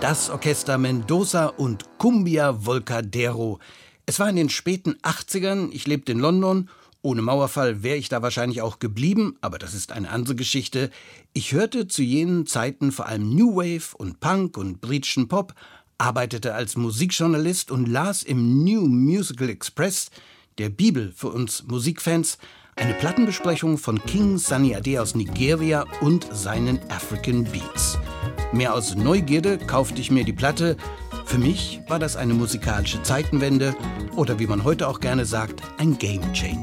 Das Orchester Mendoza und Cumbia Volcadero. Es war in den späten 80ern, ich lebte in London. Ohne Mauerfall wäre ich da wahrscheinlich auch geblieben, aber das ist eine andere Geschichte. Ich hörte zu jenen Zeiten vor allem New Wave und Punk und britischen Pop, arbeitete als Musikjournalist und las im New Musical Express, der Bibel für uns Musikfans, eine Plattenbesprechung von King Sunny Ade aus Nigeria und seinen African Beats. Mehr aus Neugierde kaufte ich mir die Platte. Für mich war das eine musikalische Zeitenwende oder wie man heute auch gerne sagt, ein Gamechanger.